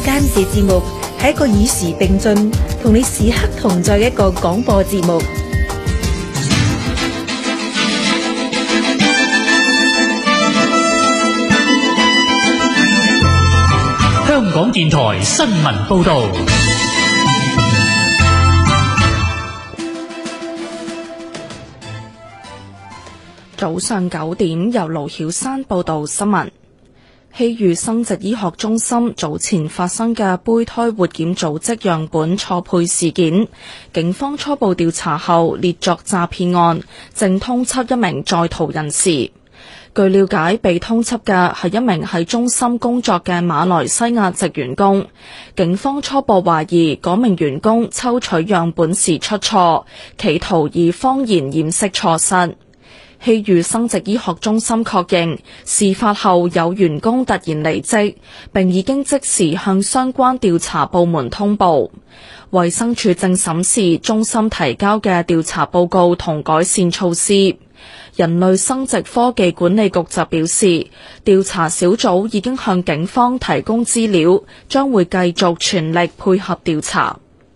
監視節目係一個與時並進、同你時刻同在嘅一個廣播節目。 香港電台新聞報道。 早上9點，由盧曉珊報道新聞。希裕生殖醫學中心早前發生嘅胚胎活檢組織樣本錯配事件，警方初步調查後列作詐騙案，正通緝一名在逃人士。據了解，被通緝嘅係一名喺中心工作嘅馬來西亞籍員工。警方初步懷疑嗰名員工抽取樣本時出錯，企圖以謊言掩飾錯失。希裕生殖醫學中心確認，事發後有員工突然離職，並已經即時向相關調查部門通報。衛生署正審視中心提交嘅調查報告同改善措施。人類生殖科技管理局就表示，調查小組已經向警方提供資料，將會繼續全力配合調查。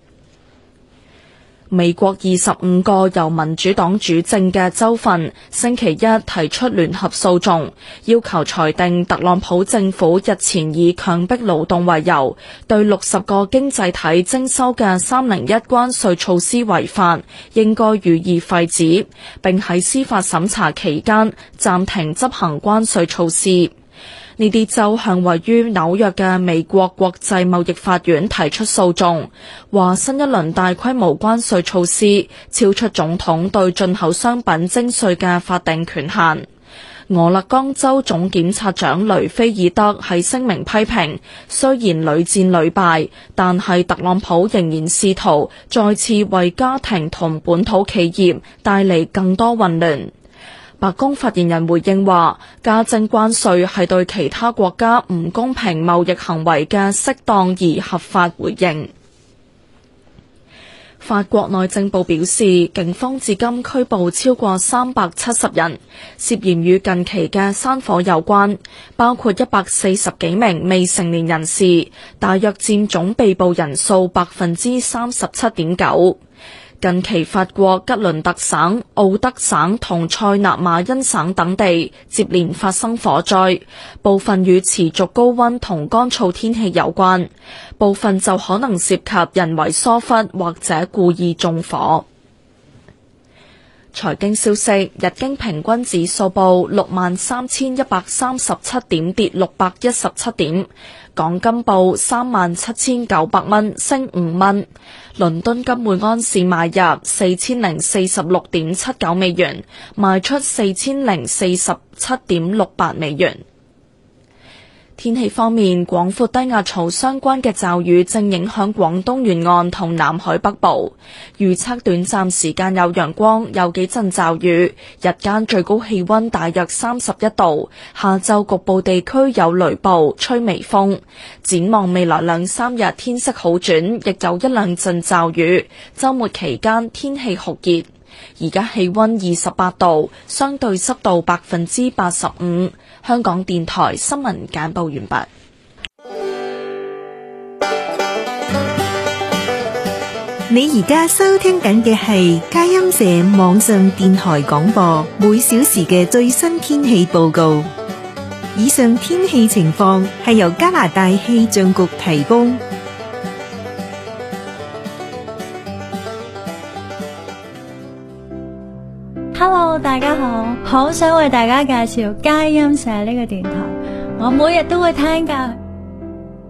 美國25個由民主黨主政嘅州份星期一提出聯合訴訟，要求裁定特朗普政府日前以強迫勞動為由，對60個經濟體徵收嘅301關稅措施違法，應該予以廢止，並喺司法審查期間暫停執行關稅措施。呢啲州向位於紐約嘅美國國際貿易法院提出訴訟，話新一輪大規模關稅措施超出總統對進口商品徵稅嘅法定權限。俄勒岡州總檢察長雷菲爾德喺聲明批評，雖然屢戰屢敗，但係特朗普仍然試圖再次為家庭同本土企業帶嚟更多混亂。白宮發言人回應話，加徵關稅係對其他國家唔公平貿易行為嘅適當而合法回應。法國內政部表示，警方至今拘捕超過370人，涉嫌與近期嘅山火有關，包括140幾名未成年人士，大約佔總被捕人數 37.9%。近期法國吉倫特省、奧德省同塞納馬恩省等地接連發生火災，部分與持續高溫同乾燥天氣有關，部分就可能涉及人為疏忽或者故意縱火。財經消息，日經平均指數報63,137點，跌617點。港金報37,900蚊，升5蚊。倫敦金每安士買入4046.79美元，賣出4047.68美元。天氣方面，廣闊低壓槽相關嘅驟雨正影響廣東沿岸同南海北部，預測短暫時間有陽光，有幾陣驟雨，日間最高氣溫大約31度，下晝局部地區有雷暴，吹微風。展望未來2-3日天色好轉，亦有1-2陣驟雨，週末期間天氣酷熱。而家氣溫28度，相對濕度85%。香港電台新聞簡報完畢。 你而家收聽緊嘅係佳音社網上電台廣播，每小時嘅最新天氣報告。以上天氣情況係由加拿大氣象局提供。 Hello， 大家好，好想為大家介紹佳音社呢個電台，我每日都會聽㗎。